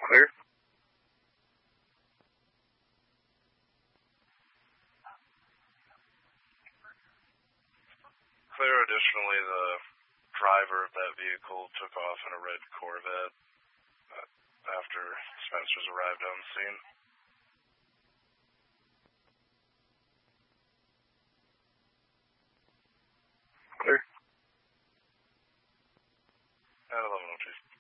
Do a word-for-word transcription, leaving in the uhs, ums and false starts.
Clear. Clear. Additionally, the driver of that vehicle took off in a red Corvette uh, after Spencer's arrived on the scene. Clear. At eleven oh two.